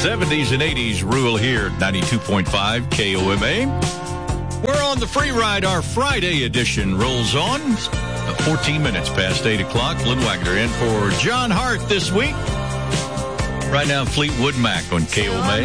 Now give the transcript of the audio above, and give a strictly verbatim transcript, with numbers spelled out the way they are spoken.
seventies and eighties rule here at ninety-two point five K O M A. We're on the free ride. Our Friday edition rolls on. fourteen minutes past eight o'clock. Lynn Wagner in for John Hart this week. Right now, Fleetwood Mac on K O M A.